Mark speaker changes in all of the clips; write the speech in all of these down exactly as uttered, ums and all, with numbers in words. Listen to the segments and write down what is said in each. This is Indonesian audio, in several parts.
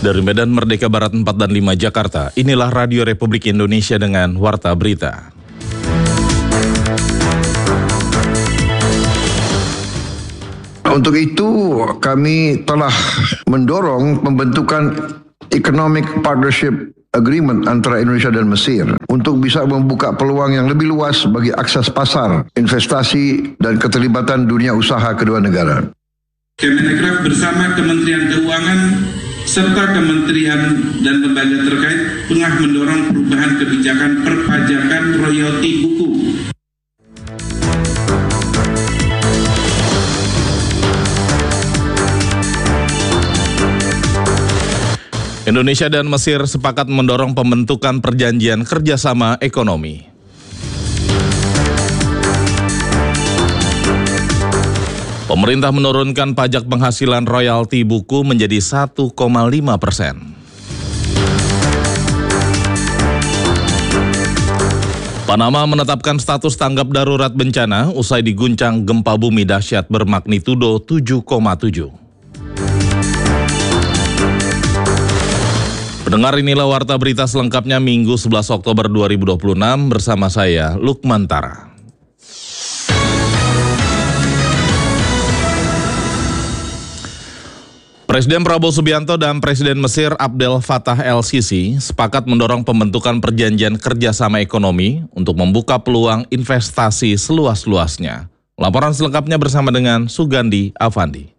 Speaker 1: Dari Medan Merdeka Barat empat dan lima Jakarta, inilah Radio Republik Indonesia dengan Warta Berita.
Speaker 2: Untuk itu kami telah mendorong pembentukan Economic Partnership Agreement antara Indonesia dan Mesir untuk bisa membuka peluang yang lebih luas bagi akses pasar, investasi, dan keterlibatan dunia usaha kedua negara.
Speaker 3: Kemenakraf bersama Kementerian Keuangan serta kementerian dan lembaga terkait tengah mendorong perubahan kebijakan perpajakan royalti buku.
Speaker 1: Indonesia dan Mesir sepakat mendorong pembentukan perjanjian kerjasama ekonomi. Pemerintah menurunkan pajak penghasilan royalti buku menjadi satu koma lima persen. Panama menetapkan status tanggap darurat bencana usai diguncang gempa bumi dahsyat bermagnitudo tujuh koma tujuh. Pendengar, inilah Warta Berita selengkapnya Minggu sebelas Oktober dua ribu dua puluh enam bersama saya Lukman Tara. Presiden Prabowo Subianto dan Presiden Mesir Abdel Fattah el-Sisi sepakat mendorong pembentukan perjanjian kerjasama ekonomi untuk membuka peluang investasi seluas-luasnya. Laporan selengkapnya bersama dengan Sugandi Avandi.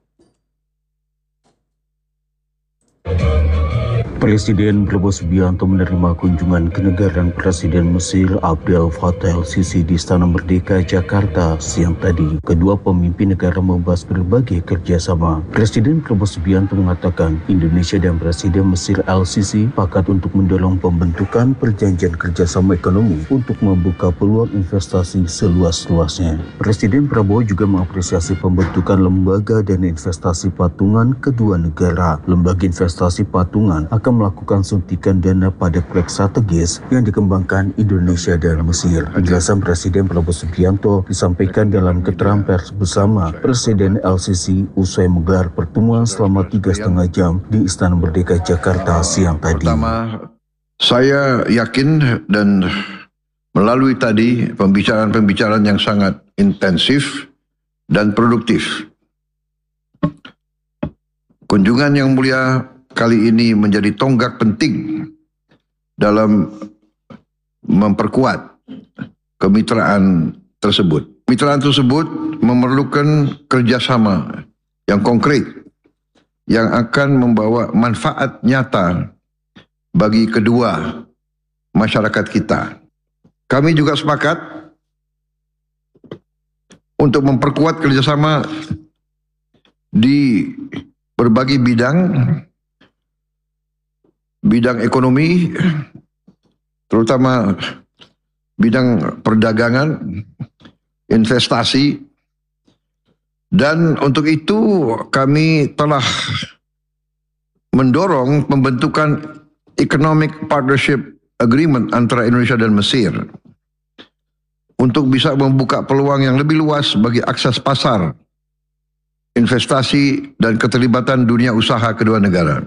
Speaker 4: Presiden Prabowo Subianto menerima kunjungan kenegaraan Presiden Mesir Abdel Fattah el-Sisi di Istana Merdeka, Jakarta siang tadi. Kedua pemimpin negara membahas berbagai kerjasama. Presiden Prabowo Subianto mengatakan Indonesia dan Presiden Mesir el-Sisi sepakat untuk mendorong pembentukan perjanjian kerjasama ekonomi untuk membuka peluang investasi seluas-luasnya. Presiden Prabowo juga mengapresiasi pembentukan lembaga dana investasi patungan kedua negara. Lembaga investasi patungan akan melakukan suntikan dana pada proyek strategis yang dikembangkan Indonesia dan Mesir. Penjelasan Presiden Prabowo Subianto disampaikan dalam keterangan pers bersama Presiden el-Sisi usai menggelar pertemuan selama tiga setengah jam di Istana Merdeka, Jakarta siang tadi.
Speaker 2: Pertama, saya yakin dan melalui tadi pembicaraan-pembicaraan yang sangat intensif dan produktif, kunjungan yang mulia kali ini menjadi tonggak penting dalam memperkuat kemitraan tersebut. Kemitraan tersebut memerlukan kerjasama yang konkret yang akan membawa manfaat nyata bagi kedua masyarakat kita. Kami juga sepakat untuk memperkuat kerjasama di berbagai bidang, bidang ekonomi, terutama bidang perdagangan, investasi, dan untuk itu kami telah mendorong pembentukan Economic Partnership Agreement antara Indonesia dan Mesir untuk bisa membuka peluang yang lebih luas bagi akses pasar, investasi, dan keterlibatan dunia usaha kedua negara.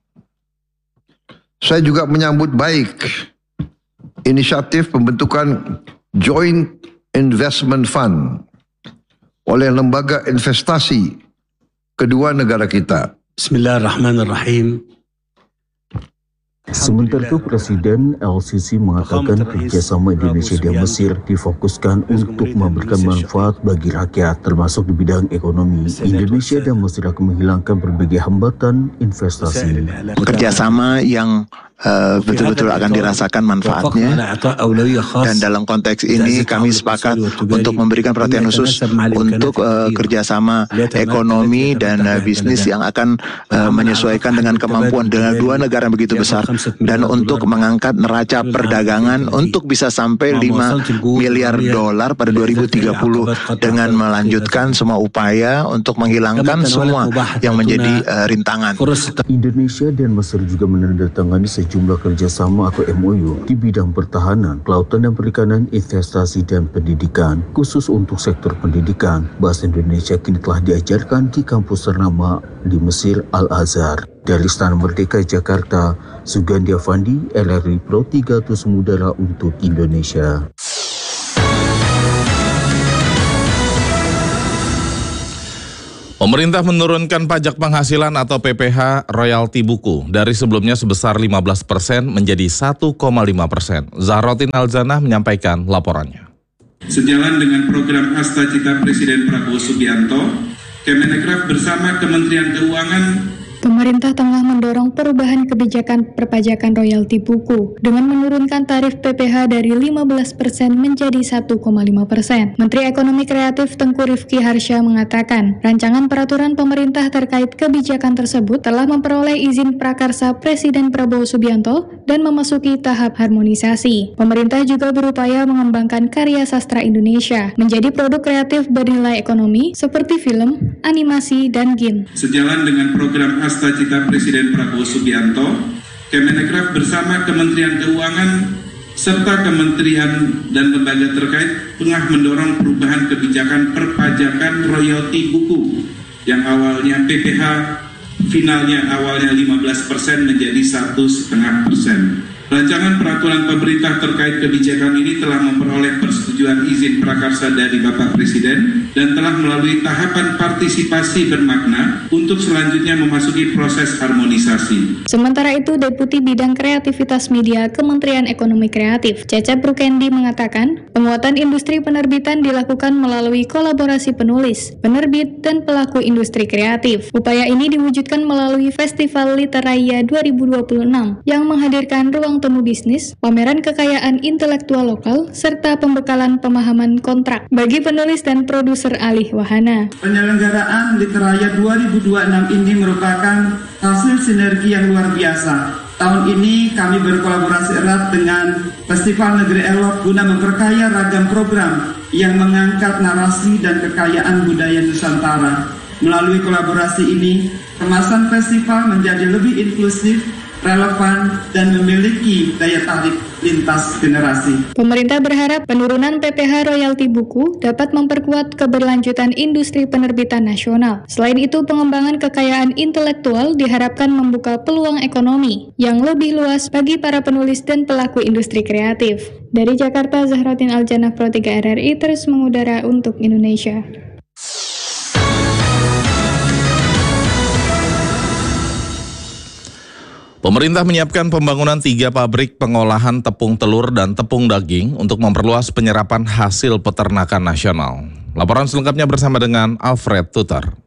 Speaker 2: Saya juga menyambut baik inisiatif pembentukan Joint Investment Fund oleh lembaga investasi kedua negara kita.
Speaker 5: Bismillahirrahmanirrahim.
Speaker 4: Sementara itu Presiden el-Sisi mengatakan kerjasama Indonesia dan Mesir difokuskan untuk memberikan manfaat bagi rakyat, termasuk di bidang ekonomi. Indonesia dan Mesir akan menghilangkan berbagai hambatan investasi.
Speaker 6: Kerjasama yang uh, betul-betul akan dirasakan manfaatnya, dan dalam konteks ini kami sepakat untuk memberikan perhatian khusus untuk uh, kerjasama ekonomi dan uh, bisnis yang akan uh, menyesuaikan dengan kemampuan dengan dua negara yang begitu besar, dan untuk mengangkat neraca perdagangan untuk bisa sampai lima miliar dolar pada dua ribu tiga puluh dengan melanjutkan semua upaya untuk menghilangkan semua yang menjadi uh, rintangan.
Speaker 4: Indonesia dan Mesir juga menandatangani sejumlah kerjasama atau M O U di bidang pertahanan, kelautan dan perikanan, investasi dan pendidikan. Khusus untuk sektor pendidikan, bahasa Indonesia kini telah diajarkan di kampus ternama di Mesir, Al-Azhar. Dari Istana Merdeka Jakarta, Sugandi Afandi, L R I Pro tiga ratus Mudara untuk Indonesia.
Speaker 1: Pemerintah menurunkan pajak penghasilan atau P P H royalti buku dari sebelumnya sebesar lima belas persen menjadi satu koma lima persen. Zahrotin Alzanah menyampaikan laporannya.
Speaker 3: Sejalan dengan program Asta Cita Presiden Prabowo Subianto, Kemenekraf bersama Kementerian Keuangan
Speaker 7: Pemerintah tengah mendorong perubahan kebijakan perpajakan royalti buku dengan menurunkan tarif P P H dari lima belas persen menjadi satu koma lima persen. Menteri Ekonomi Kreatif Tengku Rifki Harsha mengatakan, rancangan peraturan pemerintah terkait kebijakan tersebut telah memperoleh izin prakarsa Presiden Prabowo Subianto dan memasuki tahap harmonisasi. Pemerintah juga berupaya mengembangkan karya sastra Indonesia menjadi produk kreatif bernilai ekonomi seperti film, animasi, dan game.
Speaker 3: Sejalan dengan program Asta Cita Presiden Prabowo Subianto, Kemenekraf bersama Kementerian Keuangan serta kementerian dan lembaga terkait tengah mendorong perubahan kebijakan perpajakan royalti buku yang awalnya P P H finalnya awalnya lima belas persen menjadi satu koma lima persen. Rancangan peraturan pemerintah terkait kebijakan ini telah memperoleh persetujuan izin prakarsa dari Bapak Presiden dan telah melalui tahapan partisipasi bermakna untuk selanjutnya memasuki proses harmonisasi.
Speaker 7: Sementara itu, Deputi Bidang Kreativitas Media Kementerian Ekonomi Kreatif, Cecep Rukendi mengatakan, penguatan industri penerbitan dilakukan melalui kolaborasi penulis, penerbit, dan pelaku industri kreatif. Upaya ini diwujudkan melalui Festival Literaya dua ribu dua puluh enam yang menghadirkan ruang temu bisnis, pameran kekayaan intelektual lokal, serta pembekalan pemahaman kontrak bagi penulis dan produser alih wahana.
Speaker 8: Penyelenggaraan Literaya dua ribu dua puluh enam ini merupakan hasil sinergi yang luar biasa. Tahun ini kami berkolaborasi erat dengan Festival Negeri Elok guna memperkaya ragam program yang mengangkat narasi dan kekayaan budaya Nusantara. Melalui kolaborasi ini, kemasan festival menjadi lebih inklusif, relevan, dan memiliki daya tarik lintas generasi.
Speaker 7: Pemerintah berharap penurunan P P H royalti buku dapat memperkuat keberlanjutan industri penerbitan nasional. Selain itu, pengembangan kekayaan intelektual diharapkan membuka peluang ekonomi yang lebih luas bagi para penulis dan pelaku industri kreatif. Dari Jakarta, Zahrotin Alzanah, Pro tiga R R I, terus mengudara untuk Indonesia.
Speaker 1: Pemerintah menyiapkan pembangunan tiga pabrik pengolahan tepung telur dan tepung daging untuk memperluas penyerapan hasil peternakan nasional. Laporan selengkapnya bersama dengan Alfred Tutar.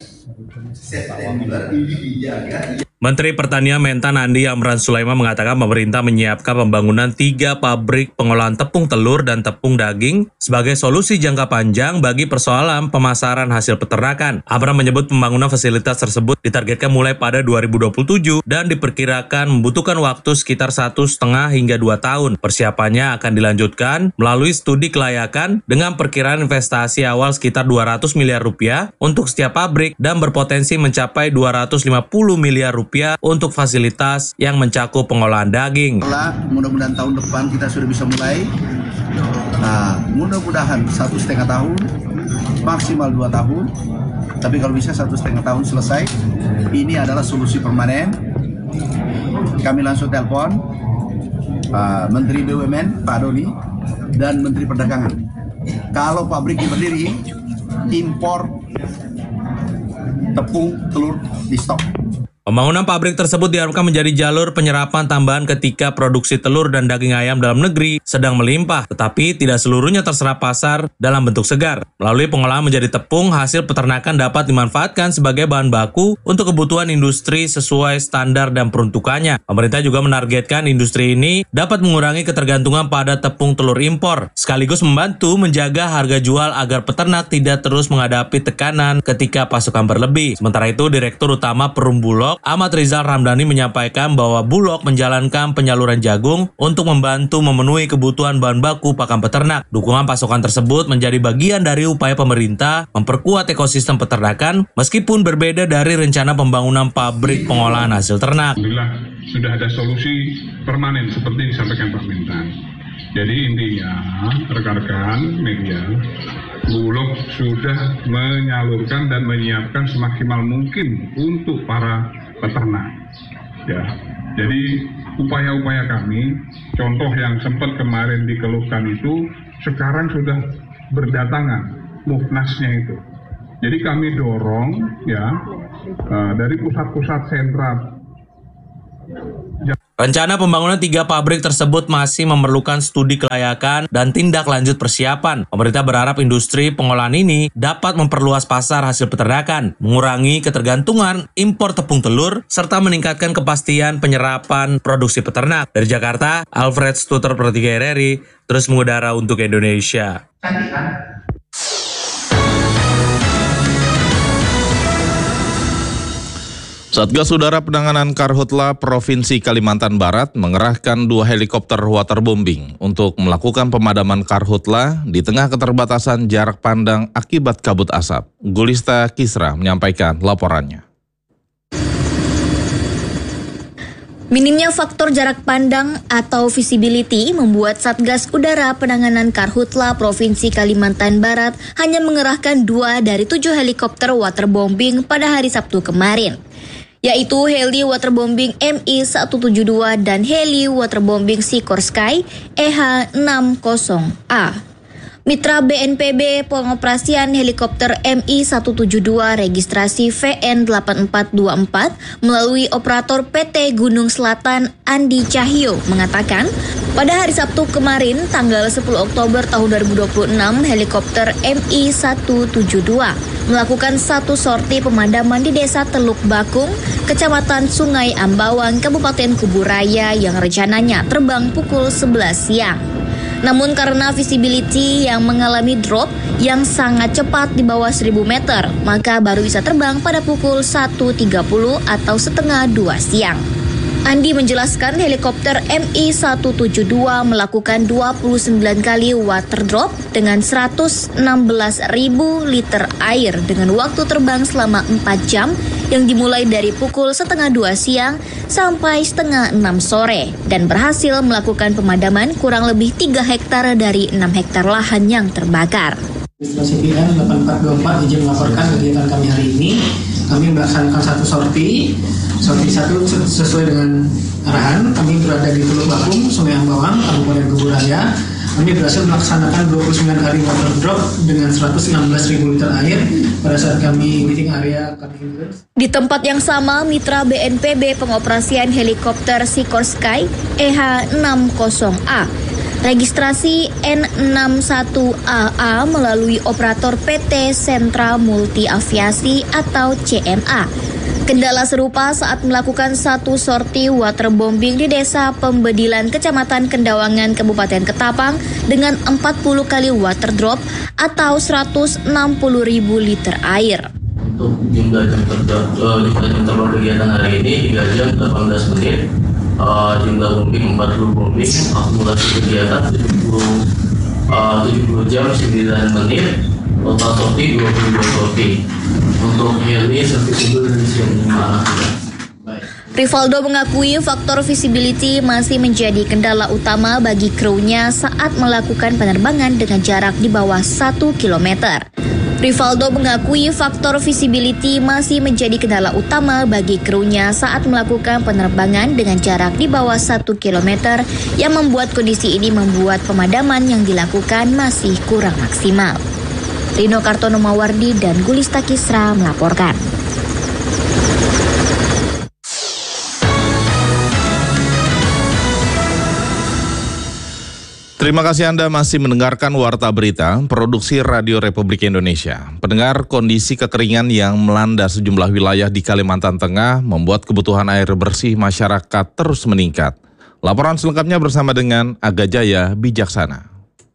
Speaker 9: Menteri Pertanian Mentan Andi Amran Sulaiman mengatakan pemerintah menyiapkan pembangunan tiga pabrik pengolahan tepung telur dan tepung daging sebagai solusi jangka panjang bagi persoalan pemasaran hasil peternakan. Amran menyebut pembangunan fasilitas tersebut ditargetkan mulai pada dua ribu dua puluh tujuh dan diperkirakan membutuhkan waktu sekitar satu setengah hingga dua tahun. Persiapannya akan dilanjutkan melalui studi kelayakan dengan perkiraan investasi awal sekitar dua ratus miliar rupiah untuk setiap pabrik dan berpotensi mencapai dua ratus lima puluh miliar rupiah untuk fasilitas yang mencakup pengolahan daging.
Speaker 10: Mudah-mudahan tahun depan kita sudah bisa mulai. Nah, mudah-mudahan satu setengah tahun, maksimal dua tahun. Tapi kalau bisa satu setengah tahun selesai. Ini adalah solusi permanen. Kami langsung telepon uh, Menteri B U M N Pak Doni dan Menteri Perdagangan. Kalau pabrik berdiri, impor tepung telur di stop.
Speaker 9: Pembangunan pabrik tersebut diharapkan menjadi jalur penyerapan tambahan ketika produksi telur dan daging ayam dalam negeri sedang melimpah, tetapi tidak seluruhnya terserap pasar dalam bentuk segar. Melalui pengolahan menjadi tepung, hasil peternakan dapat dimanfaatkan sebagai bahan baku untuk kebutuhan industri sesuai standar dan peruntukannya. Pemerintah juga menargetkan industri ini dapat mengurangi ketergantungan pada tepung telur impor, sekaligus membantu menjaga harga jual agar peternak tidak terus menghadapi tekanan ketika pasokan berlebih. Sementara itu, Direktur Utama Perumbulok Ahmad Rizal Ramdhani menyampaikan bahwa Bulog menjalankan penyaluran jagung untuk membantu memenuhi kebutuhan bahan baku pakan peternak. Dukungan pasokan tersebut menjadi bagian dari upaya pemerintah memperkuat ekosistem peternakan meskipun berbeda dari rencana pembangunan pabrik pengolahan hasil ternak.
Speaker 11: Alhamdulillah sudah ada solusi permanen seperti disampaikan Pak Mentan. Jadi intinya rekan-rekan media, Bulog sudah menyalurkan dan menyiapkan semaksimal mungkin untuk para peternak. Ya, jadi upaya-upaya kami, contoh yang sempat kemarin dikeluhkan itu, sekarang sudah berdatangan Mufnasnya itu. Jadi kami dorong ya dari pusat-pusat sentra.
Speaker 9: Rencana pembangunan tiga pabrik tersebut masih memerlukan studi kelayakan dan tindak lanjut persiapan. Pemerintah berharap industri pengolahan ini dapat memperluas pasar hasil peternakan, mengurangi ketergantungan impor tepung telur, serta meningkatkan kepastian penyerapan produksi peternak. Dari Jakarta, Alfred Stuter per tiga R R I, terus mengudara untuk Indonesia.
Speaker 1: Satgas Udara Penanganan Karhutla Provinsi Kalimantan Barat mengerahkan dua helikopter waterbombing untuk melakukan pemadaman karhutla di tengah keterbatasan jarak pandang akibat kabut asap. Gulista Kisra menyampaikan laporannya.
Speaker 12: Minimnya faktor jarak pandang atau visibility membuat Satgas Udara Penanganan Karhutla Provinsi Kalimantan Barat hanya mengerahkan dua dari tujuh helikopter waterbombing pada hari Sabtu kemarin, yaitu heli waterbombing M I seratus tujuh puluh dua dan heli waterbombing Sikorsky E H enam puluh A. Mitra B N P B pengoperasian helikopter M I seratus tujuh puluh dua registrasi V N delapan empat dua empat melalui operator P T Gunung Selatan Andi Cahyo mengatakan, pada hari Sabtu kemarin tanggal sepuluh Oktober tahun dua ribu dua puluh enam, helikopter M I seratus tujuh puluh dua melakukan satu sorti pemadaman di Desa Teluk Bakung, Kecamatan Sungai Ambawang, Kabupaten Kuburaya yang rencananya terbang pukul sebelas siang. Namun karena visibility yang mengalami drop yang sangat cepat di bawah seribu meter, maka baru bisa terbang pada pukul satu tiga puluh atau setengah dua siang. Andi menjelaskan helikopter M I seratus tujuh puluh dua melakukan dua puluh sembilan kali water drop dengan seratus enam belas ribu liter air dengan waktu terbang selama empat jam yang dimulai dari pukul setengah dua siang sampai setengah enam sore dan berhasil melakukan pemadaman kurang lebih tiga hektar dari enam hektar lahan yang terbakar.
Speaker 13: Registrasi V N delapan empat dua empat izin melaporkan kegiatan kami hari ini. Kami melaksanakan satu sorti. Sorti satu sesuai dengan arahan. Kami berada di Teluk Bakung, Sungai Ambawang, Kabupaten Kuburaya. Kami berhasil melaksanakan dua puluh sembilan kali water drop dengan seratus enam belas ribu liter air pada saat kami meeting area Karhutla.
Speaker 12: Di tempat yang sama, mitra B N P B pengoperasian helikopter Sikorsky E H enam puluh A registrasi N enam satu A A melalui operator P T Sentra Multi Aviasi atau C M A. Kendala serupa saat melakukan satu sorti waterbombing di Desa Pembedilan, Kecamatan Kendawangan, Kabupaten Ketapang dengan empat puluh kali water drop atau seratus enam puluh ribu liter air.
Speaker 14: Untuk jumlah jam terbang, uh, jumlah jam terbang kegiatan hari ini tiga jam delapan belas menit, uh, jumlah bombing empat puluh bombing, akumulasi kegiatan tujuh puluh, uh, tujuh puluh jam sembilan menit, total sorti dua puluh dua sorti. Untuk heli servis itu dari siang lima.
Speaker 12: Rivaldo mengakui faktor visibility masih menjadi kendala utama bagi krunya saat melakukan penerbangan dengan jarak di bawah satu kilometer. Rivaldo mengakui faktor visibility masih menjadi kendala utama bagi krunya saat melakukan penerbangan dengan jarak di bawah satu kilometer yang membuat kondisi ini membuat pemadaman yang dilakukan masih kurang maksimal. Rino Kartono Mawardi dan Gulista Kisra melaporkan.
Speaker 1: Terima kasih Anda masih mendengarkan Warta Berita, Produksi Radio Republik Indonesia. Pendengar, kondisi kekeringan yang melanda sejumlah wilayah di Kalimantan Tengah membuat kebutuhan air bersih masyarakat terus meningkat. Laporan selengkapnya bersama dengan Aga Jaya Bijaksana.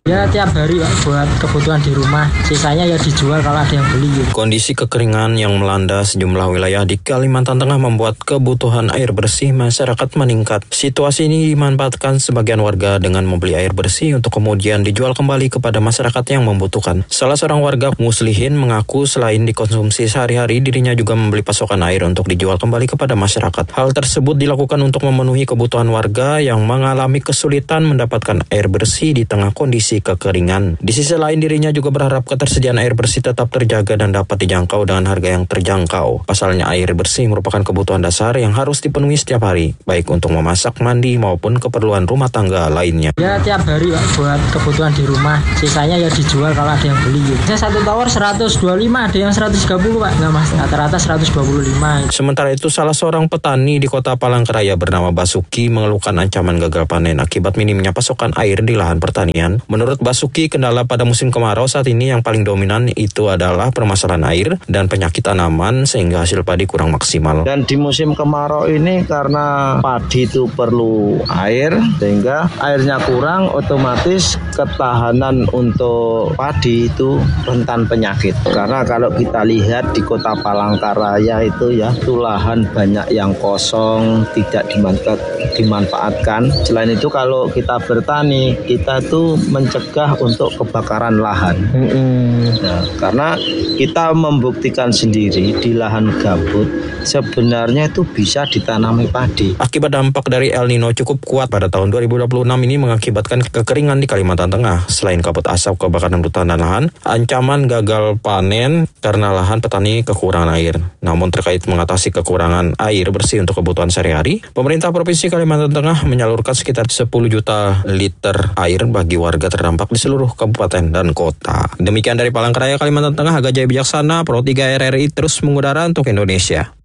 Speaker 15: Ya tiap hari Pak, buat kebutuhan di rumah, sisanya ya dijual kalau ada yang beli. Gitu.
Speaker 16: Kondisi kekeringan yang melanda sejumlah wilayah di Kalimantan Tengah membuat kebutuhan air bersih masyarakat meningkat. Situasi ini dimanfaatkan sebagian warga dengan membeli air bersih untuk kemudian dijual kembali kepada masyarakat yang membutuhkan. Salah seorang warga Muslihin mengaku selain dikonsumsi sehari-hari, dirinya juga membeli pasokan air untuk dijual kembali kepada masyarakat. Hal tersebut dilakukan untuk memenuhi kebutuhan warga yang mengalami kesulitan mendapatkan air bersih di tengah kondisi kekeringan. Di sisi lain, dirinya juga berharap ketersediaan air bersih tetap terjaga dan dapat dijangkau dengan harga yang terjangkau. Pasalnya air bersih merupakan kebutuhan dasar yang harus dipenuhi setiap hari, baik untuk memasak, mandi maupun keperluan rumah tangga lainnya.
Speaker 15: Ya tiap hari Pak, buat kebutuhan di rumah, sisanya ya dijual kalau ada yang beli. Gitu. Saya satu tower seratus dua puluh lima, ada yang seratus tiga puluh Pak, nggak mas, rata-rata seratus dua puluh lima.
Speaker 16: Sementara itu, salah seorang petani di kota Palangkaraya bernama Basuki mengeluhkan ancaman gagal panen akibat minimnya pasokan air di lahan pertanian. Menurut Basuki, kendala pada musim kemarau saat ini yang paling dominan itu adalah permasalahan air dan penyakit tanaman sehingga hasil padi kurang maksimal.
Speaker 17: Dan di musim kemarau ini karena padi itu perlu air sehingga airnya kurang, otomatis ketahanan untuk padi itu rentan penyakit. Karena kalau kita lihat di kota Palangkaraya itu ya, itu lahan banyak yang kosong, tidak dimanfaatkan. Selain itu kalau kita bertani, kita tuh mencegah untuk kebakaran lahan. Mm-hmm. Nah, karena kita membuktikan sendiri di lahan gambut sebenarnya itu bisa ditanami padi.
Speaker 16: Akibat dampak dari El Nino cukup kuat pada tahun dua ribu dua puluh enam ini mengakibatkan kekeringan di Kalimantan Tengah. Selain kabut asap, kebakaran hutan dan lahan, ancaman gagal panen karena lahan petani kekurangan air. Namun terkait mengatasi kekurangan air bersih untuk kebutuhan sehari-hari, pemerintah Provinsi Kalimantan Tengah menyalurkan sekitar sepuluh juta liter air bagi warga terdampak di seluruh kabupaten dan kota. Demikian dari Palangkaraya, Kalimantan Tengah, Aga Jaya Bijaksana, Pro tiga R R I terus mengudara untuk Indonesia.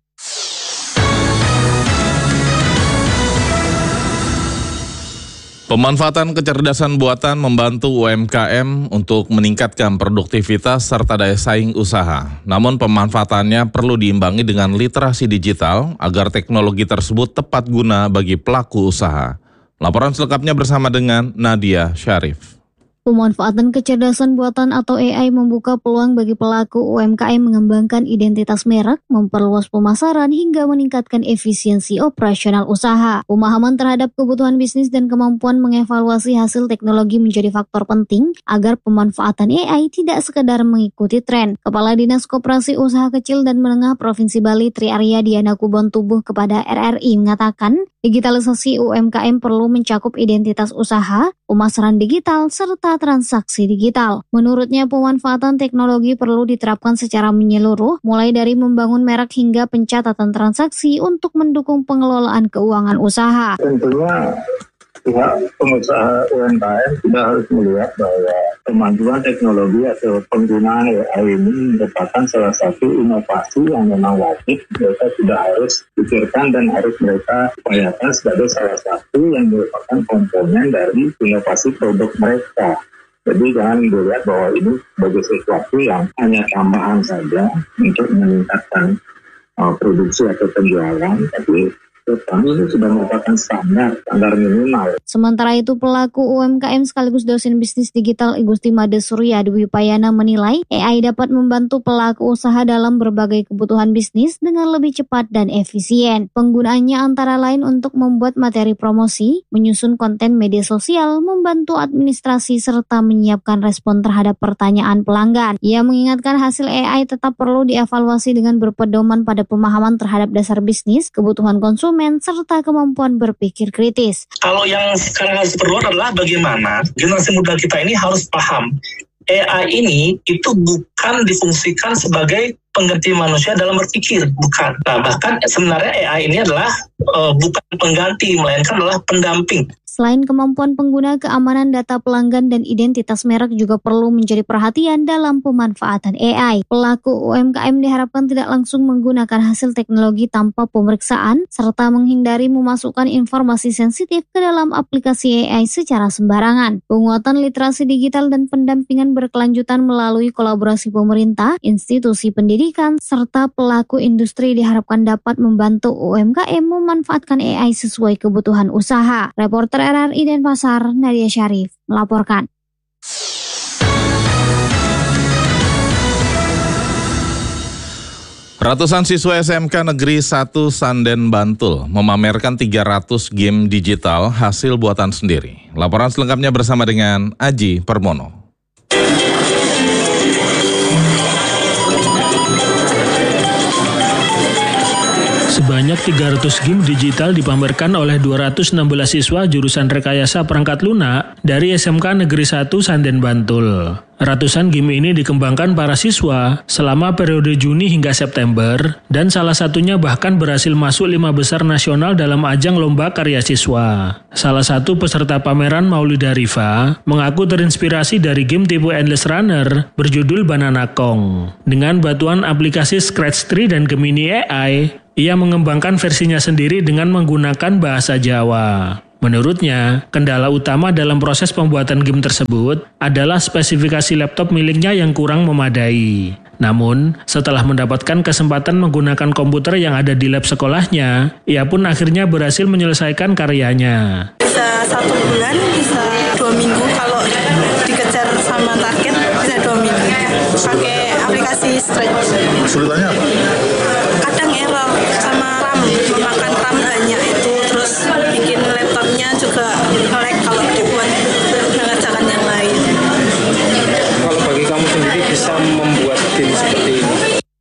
Speaker 1: Pemanfaatan kecerdasan buatan membantu U M K M untuk meningkatkan produktivitas serta daya saing usaha. Namun pemanfaatannya perlu diimbangi dengan literasi digital agar teknologi tersebut tepat guna bagi pelaku usaha. Laporan selengkapnya bersama dengan Nadia Syarif.
Speaker 12: Pemanfaatan kecerdasan buatan atau A I membuka peluang bagi pelaku U M K M mengembangkan identitas merek, memperluas pemasaran hingga meningkatkan efisiensi operasional usaha. Pemahaman terhadap kebutuhan bisnis dan kemampuan mengevaluasi hasil teknologi menjadi faktor penting agar pemanfaatan A I tidak sekedar mengikuti tren. Kepala Dinas Koperasi Usaha Kecil dan Menengah Provinsi Bali Tri Arya Diana Kubon Tubuh kepada R R I mengatakan, digitalisasi U M K M perlu mencakup identitas usaha, pemasaran digital, serta transaksi digital. Menurutnya, pemanfaatan teknologi perlu diterapkan secara menyeluruh, mulai dari membangun merek hingga pencatatan transaksi untuk mendukung pengelolaan keuangan usaha.
Speaker 18: Tentunya pihak pengusaha U M K M sudah harus melihat bahwa kemajuan teknologi atau penggunaan A I ini merupakan salah satu inovasi yang memang wajib mereka sudah harus pikirkan dan harus mereka upayakan sebagai salah satu yang merupakan komponen dari inovasi produk mereka. Jadi jangan dilihat bahwa ini sebagai sesuatu yang hanya tambahan saja untuk meningkatkan uh, produksi atau penjualan, tapi kami ini sudah merupakan standar, standar minimal.
Speaker 12: Sementara itu, pelaku U M K M sekaligus dosen bisnis digital Igusti Made Surya Dwi Payana menilai A I dapat membantu pelaku usaha dalam berbagai kebutuhan bisnis dengan lebih cepat dan efisien. Penggunaannya antara lain untuk membuat materi promosi, menyusun konten media sosial, membantu administrasi, serta menyiapkan respon terhadap pertanyaan pelanggan. Ia mengingatkan hasil A I tetap perlu dievaluasi dengan berpedoman pada pemahaman terhadap dasar bisnis, kebutuhan konsumen, serta kemampuan berpikir kritis.
Speaker 19: Kalau yang sekarang harus perlu adalah bagaimana generasi muda kita ini harus paham A I ini itu bukan difungsikan sebagai pengganti manusia dalam berpikir, bukan. Nah, bahkan sebenarnya A I ini adalah uh, bukan pengganti, melainkan adalah pendamping.
Speaker 12: Selain kemampuan pengguna, keamanan data pelanggan dan identitas merek juga perlu menjadi perhatian dalam pemanfaatan A I. Pelaku U M K M diharapkan tidak langsung menggunakan hasil teknologi tanpa pemeriksaan, serta menghindari memasukkan informasi sensitif ke dalam aplikasi A I secara sembarangan. Penguatan literasi digital dan pendampingan berkelanjutan melalui kolaborasi pemerintah, institusi pendidikan, serta pelaku industri diharapkan dapat membantu U M K M memanfaatkan A I sesuai kebutuhan usaha. Reporter R R I Denpasar, Nadia Syarif, melaporkan.
Speaker 1: Ratusan siswa S M K Negeri satu Sanden Bantul memamerkan tiga ratus game digital hasil buatan sendiri. Laporan selengkapnya bersama dengan Aji Permono.
Speaker 20: Sebanyak tiga ratus game digital dipamerkan oleh dua ratus enam belas siswa jurusan Rekayasa Perangkat Lunak dari S M K Negeri satu Sanden Bantul. Ratusan game ini dikembangkan para siswa selama periode Juni hingga September dan salah satunya bahkan berhasil masuk lima besar nasional dalam ajang lomba karya siswa. Salah satu peserta pameran, Maulida Rifa, mengaku terinspirasi dari game tipe Endless Runner berjudul Banana Kong. Dengan bantuan aplikasi Scratch Tree dan Gemini A I, ia mengembangkan versinya sendiri dengan menggunakan bahasa Jawa. Menurutnya, kendala utama dalam proses pembuatan game tersebut adalah spesifikasi laptop miliknya yang kurang memadai. Namun, setelah mendapatkan kesempatan menggunakan komputer yang ada di lab sekolahnya, ia pun akhirnya berhasil menyelesaikan karyanya.
Speaker 21: Bisa satu bulan, bisa dua minggu, kalau dikejar sama target bisa dua minggu. Pakai aplikasi Stretch.
Speaker 22: Kesulitannya apa?
Speaker 21: Kadang error sama RAM, memakan RAM banyak itu, terus bikin laptopnya juga lag kalau dibuat mengerjakan yang lain.
Speaker 22: Kalau bagi kamu sendiri bisa membuat game seperti ini,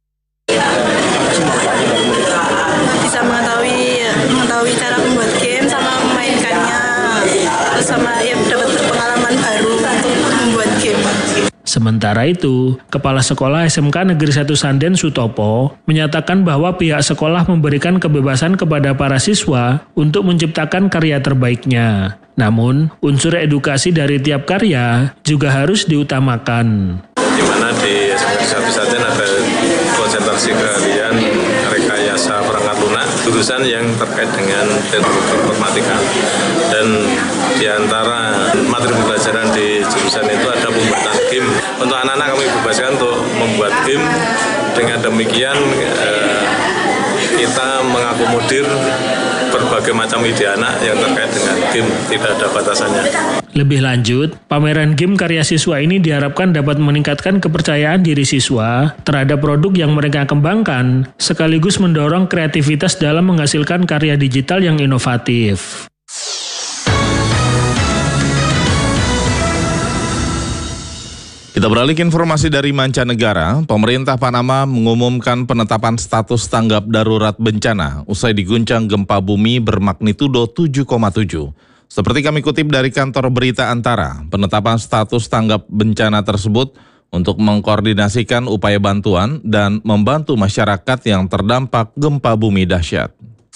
Speaker 22: apa sih manfaatnya bagi kamu?
Speaker 21: Bisa mengetahui mengetahui cara membuat game sama memainkannya, terus sama ya dapat pengalaman baru untuk membuat game.
Speaker 20: Sementara itu, Kepala Sekolah S M K Negeri satu Sanden Sutopo menyatakan bahwa pihak sekolah memberikan kebebasan kepada para siswa untuk menciptakan karya terbaiknya. Namun, unsur edukasi dari tiap karya juga harus diutamakan.
Speaker 23: Di mana di S M K satu Sanden ada konsentrasi keahlian rekayasa perangkat lunak, jurusan yang terkait dengan teknologi informatika. Dan di antara materi pembelajaran di jurusan itu ada pembuatan game. Untuk anak-anak kami bebaskan untuk membuat game. Dengan demikian eh, kita mengakomodir berbagai macam ide anak yang terkait dengan game, tidak ada batasannya.
Speaker 20: Lebih lanjut, pameran game karya siswa ini diharapkan dapat meningkatkan kepercayaan diri siswa terhadap produk yang mereka kembangkan, sekaligus mendorong kreativitas dalam menghasilkan karya digital yang inovatif.
Speaker 1: Kita beralih ke informasi dari mancanegara. Pemerintah Panama mengumumkan penetapan status tanggap darurat bencana usai diguncang gempa bumi bermagnitudo tujuh koma tujuh. Seperti kami kutip dari kantor berita Antara, penetapan status tanggap bencana tersebut untuk mengkoordinasikan upaya bantuan dan membantu masyarakat yang terdampak gempa bumi dahsyat.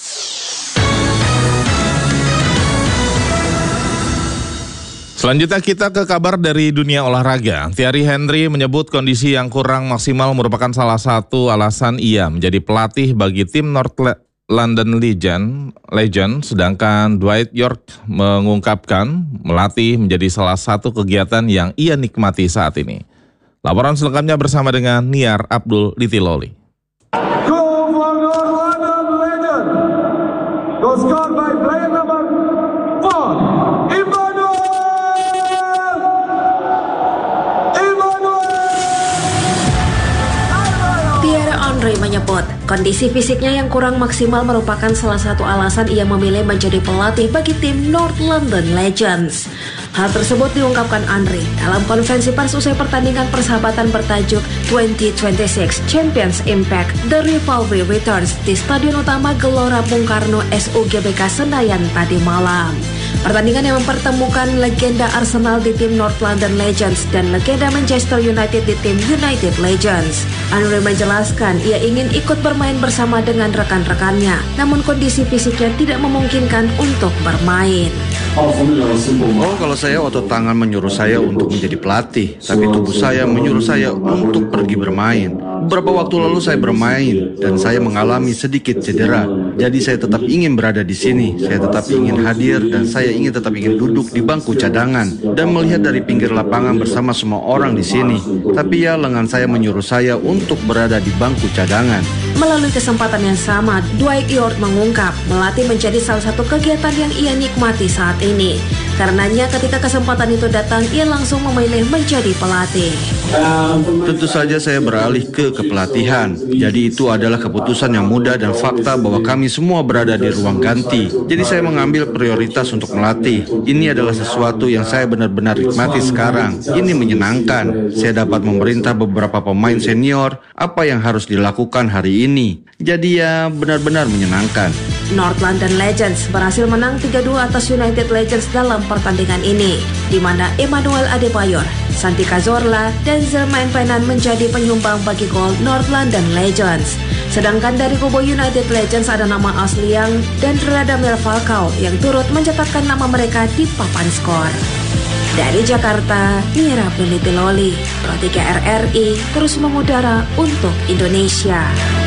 Speaker 1: Selanjutnya kita ke kabar dari dunia olahraga. Thierry Henry menyebut kondisi yang kurang maksimal merupakan salah satu alasan ia menjadi pelatih bagi tim North London Legend, Legend, sedangkan Dwight York mengungkapkan melatih menjadi salah satu kegiatan yang ia nikmati saat ini. Laporan selengkapnya bersama dengan Niar Abdul Litiloli.
Speaker 24: Goal for North London Legend. Goal scored by player number four, Emmanuel.
Speaker 25: Andre menyebut, kondisi fisiknya yang kurang maksimal merupakan salah satu alasan ia memilih menjadi pelatih bagi tim North London Legends. Hal tersebut diungkapkan Andre dalam konferensi pers usai pertandingan persahabatan bertajuk dua ribu dua puluh enam Champions Impact The Rivalry Returns di Stadion Utama Gelora Bung Karno S U G B K Senayan tadi malam. Pertandingan yang mempertemukan legenda Arsenal di tim North London Legends dan legenda Manchester United di tim United Legends. Andre menjelaskan ia ingin ikut bermain bersama dengan rekan-rekannya, namun kondisi fisiknya tidak memungkinkan untuk bermain.
Speaker 26: Oh, kalau saya otot tangan menyuruh saya untuk menjadi pelatih, tapi tubuh saya menyuruh saya untuk pergi bermain. Beberapa waktu lalu saya bermain dan saya mengalami sedikit cedera. Jadi saya tetap ingin berada di sini, saya tetap ingin hadir dan saya ingin tetap ingin duduk di bangku cadangan dan melihat dari pinggir lapangan bersama semua orang di sini. Tapi ya lengan saya menyuruh saya untuk berada di bangku cadangan.
Speaker 25: Melalui kesempatan yang sama, Dwight York mengungkap melatih menjadi salah satu kegiatan yang ia nikmati saat ini. Karenanya ketika kesempatan itu datang, ia langsung memilih menjadi pelatih.
Speaker 26: Tentu saja saya beralih ke kepelatihan. Jadi itu adalah keputusan yang mudah dan fakta bahwa kami semua berada di ruang ganti. Jadi saya mengambil prioritas untuk melatih. Ini adalah sesuatu yang saya benar-benar nikmati sekarang. Ini menyenangkan. Saya dapat memerintah beberapa pemain senior apa yang harus dilakukan hari ini. Jadi ya benar-benar menyenangkan.
Speaker 25: North London Legends berhasil menang tiga dua atas United Legends dalam pertandingan ini, di mana Emmanuel Adebayor, Santi Cazorla, dan Zermain Penan menjadi penyumbang bagi gol North London Legends. Sedangkan dari kubu United Legends ada nama Ashley Young dan Radamel Falcao yang turut mencatatkan nama mereka di papan skor. Dari Jakarta, Mira Priliti Loli, Pro tiga R R I, terus mengudara untuk Indonesia.